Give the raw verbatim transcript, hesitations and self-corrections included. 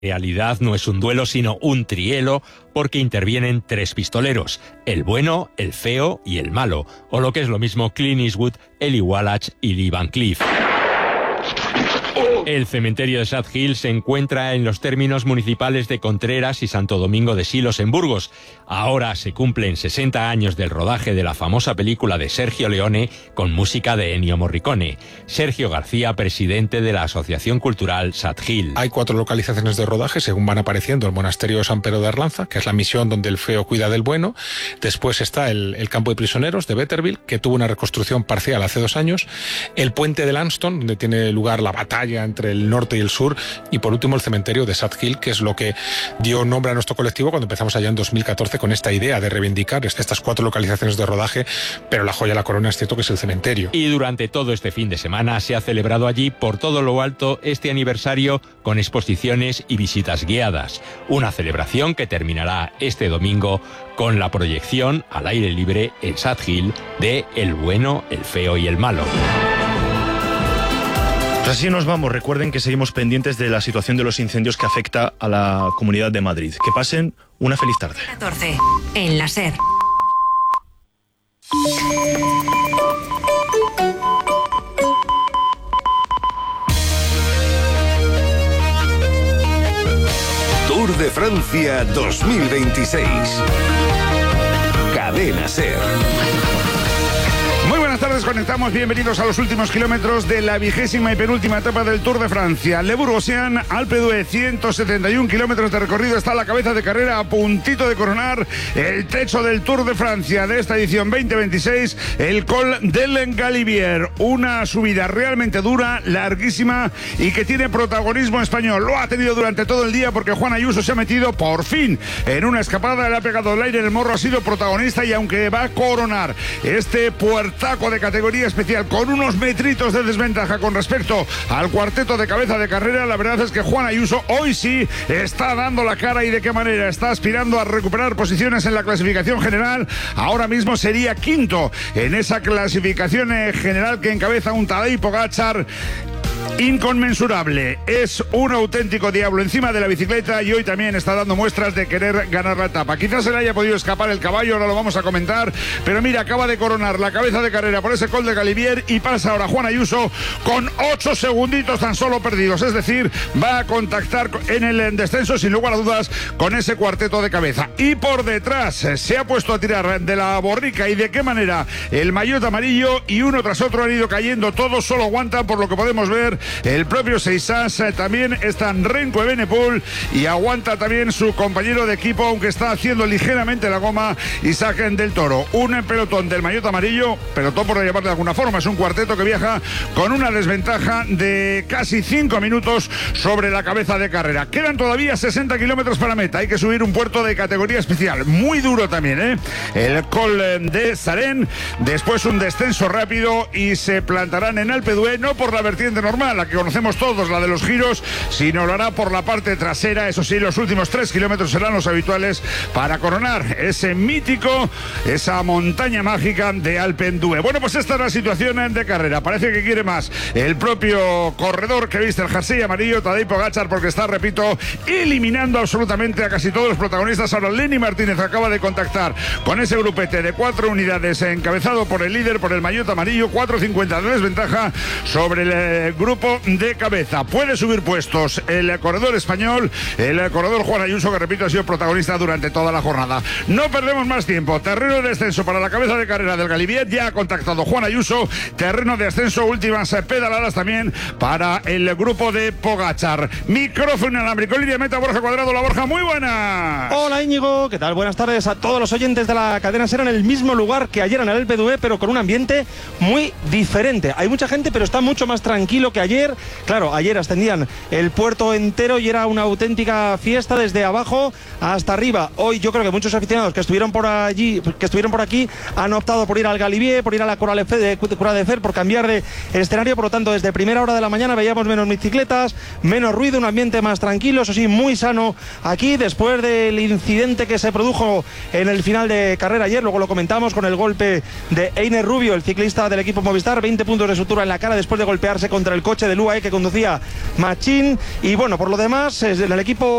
En realidad no es un duelo sino un trielo porque intervienen tres pistoleros, el bueno, el feo y el malo, o lo que es lo mismo Clint Eastwood, Eli Wallach y Lee Van Cleef. El cementerio de Sad Hill se encuentra en los términos municipales de Contreras y Santo Domingo de Silos, en Burgos. Ahora se cumplen sesenta años del rodaje de la famosa película de Sergio Leone con música de Ennio Morricone. Sergio García, presidente de la Asociación Cultural Sad Hill. Hay cuatro localizaciones de rodaje, según van apareciendo: el monasterio de San Pedro de Arlanza, que es la misión donde el feo cuida del bueno. Después está el, el campo de prisioneros de Betterville, que tuvo una reconstrucción parcial hace dos años. El puente de Lanston, donde tiene lugar la batalla entre el norte y el sur, y por último el cementerio de Sad Hill, que es lo que dio nombre a nuestro colectivo cuando empezamos allá en dos mil catorce con esta idea de reivindicar estas cuatro localizaciones de rodaje, pero la joya de la corona es cierto que es el cementerio. Y durante todo este fin de semana se ha celebrado allí por todo lo alto este aniversario con exposiciones y visitas guiadas, una celebración que terminará este domingo con la proyección al aire libre en Sad Hill de El bueno, el feo y el malo. Pues así nos vamos. Recuerden que seguimos pendientes de la situación de los incendios que afecta a la Comunidad de Madrid. Que pasen una feliz tarde. catorce en la SER. Tour de Francia dos mil veintiséis. Cadena SER. Muy buenas tardes, conectamos, bienvenidos a los últimos kilómetros de la vigésima y penúltima etapa del Tour de Francia. Le Bourgoisian, Alpe d'Huez, ciento setenta y un kilómetros de recorrido, está a la cabeza de carrera, a puntito de coronar el techo del Tour de Francia de esta edición veinte veintiséis, el Col del Galibier, una subida realmente dura, larguísima y que tiene protagonismo español. Lo ha tenido durante todo el día porque Juan Ayuso se ha metido por fin en una escapada, le ha pegado el aire en el morro, ha sido protagonista y aunque va a coronar este puertaco de categoría especial con unos metritos de desventaja con respecto al cuarteto de cabeza de carrera, la verdad es que Juan Ayuso hoy sí está dando la cara. ¿Y de qué manera? Está aspirando a recuperar posiciones en la clasificación general. Ahora mismo sería quinto en esa clasificación general que encabeza un Tadej Pogačar inconmensurable. Es un auténtico diablo encima de la bicicleta y hoy también está dando muestras de querer ganar la etapa. Quizás se le haya podido escapar el caballo, ahora lo vamos a comentar, pero mira, acaba de coronar la cabeza de carrera por ese Col de Galibier y pasa ahora Juan Ayuso con ocho segunditos tan solo perdidos, es decir, va a contactar en el descenso sin lugar a dudas con ese cuarteto de cabeza. Y por detrás se ha puesto a tirar de la borrica. ¿Y de qué manera? El maillot amarillo y uno tras otro han ido cayendo, todos solo aguantan por lo que podemos ver el propio Seisas, también están Renko Evenepoel y aguanta también su compañero de equipo, aunque está haciendo ligeramente la goma, Isaac del Toro. Un pelotón del maillot amarillo, pelotón por llamarle de alguna forma, es un cuarteto que viaja con una desventaja de casi cinco minutos sobre la cabeza de carrera. Quedan todavía sesenta kilómetros para meta, hay que subir un puerto de categoría especial, muy duro también, ¿eh? El Col de Sarén, después un descenso rápido y se plantarán en Alpe d'Huez, no por la vertiente normal, la que conocemos todos, la de los giros, sino lo hará por la parte trasera. Eso sí, los últimos tres kilómetros serán los habituales para coronar ese mítico, esa montaña mágica de Alpe d'Huez. Bueno, pues esta es la situación de carrera. Parece que quiere más el propio corredor que viste el jersey amarillo, Tadej Pogačar, porque está, repito, eliminando absolutamente a casi todos los protagonistas. Ahora Lenny Martínez acaba de contactar con ese grupete de cuatro unidades encabezado por el líder, por el maillot amarillo, cuatro cincuenta de desventaja sobre el grupo de cabeza. Puede subir puestos el corredor español, el corredor Juan Ayuso, que repito ha sido protagonista durante toda la jornada. No perdemos más tiempo. Terreno de descenso para la cabeza de carrera del Galibier, ya ha contactado Juan Ayuso. Terreno de ascenso, últimas pedaladas también para el grupo de Pogačar. Micrófono inalámbrico, línea meta, Borja Cuadrado. La Borja, muy buena. Hola Íñigo, ¿qué tal? Buenas tardes a todos los oyentes de la cadena SER, en el mismo lugar que ayer en el Alpe d'Huez, pero con un ambiente muy diferente. Hay mucha gente, pero está mucho más tranquilo que ayer. Claro, ayer ascendían el puerto entero y era una auténtica fiesta desde abajo hasta arriba. Hoy yo creo que muchos aficionados que estuvieron por allí, que estuvieron por aquí, han optado por ir al Galibier, por ir a la Croix de Fer, por cambiar de escenario. Por lo tanto, desde primera hora de la mañana veíamos menos bicicletas, menos ruido, un ambiente más tranquilo, eso sí, muy sano aquí, después del incidente que se produjo en el final de carrera ayer. Luego lo comentamos con el golpe de Einer Rubio, el ciclista del equipo Movistar, veinte puntos de sutura en la cara después de golpearse contra el coche coche del U A E que conducía Machín. Y bueno, por lo demás, en el equipo